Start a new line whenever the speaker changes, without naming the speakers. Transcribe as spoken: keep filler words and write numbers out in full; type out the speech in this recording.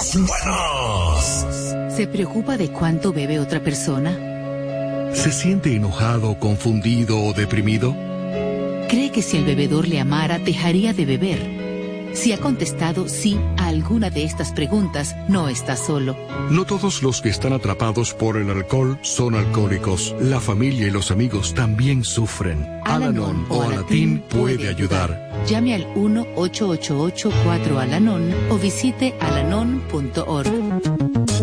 buenos, buenos.
¿Se preocupa de cuánto bebe otra persona?
¿Se siente enojado, confundido o deprimido?
¿Cree que si el bebedor le amara, dejaría de beber? Si ha contestado sí a alguna de estas preguntas, no está solo.
No todos los que están atrapados por el alcohol son alcohólicos. La familia y los amigos también sufren. Al-Anon o Alatín puede ayudar.
Llame al uno ocho ocho ocho cuatro Al-Anon o visite alanon punto org.